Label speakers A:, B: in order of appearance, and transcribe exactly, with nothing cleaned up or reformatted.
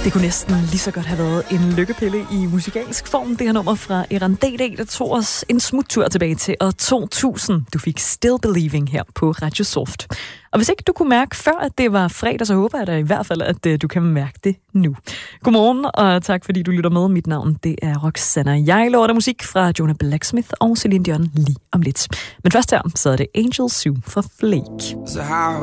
A: Det kunne næsten lige så godt have været en lykkepille i musikalsk form. Det her nummer fra Eran D D, der tog os en smuttur tilbage til år to tusind. Du fik Still Believing her på Radio Soft. Og hvis ikke du kunne mærke før, at det var fredag, så håber jeg da i hvert fald, at du kan mærke det nu. Godmorgen, og tak fordi du lytter med. Mit navn, det er Roxanna. Jeg lover dig musik fra Jonah Blacksmith og Celine Dion lige om lidt. Men først her, så er det Angel Sue for Flake.
B: So how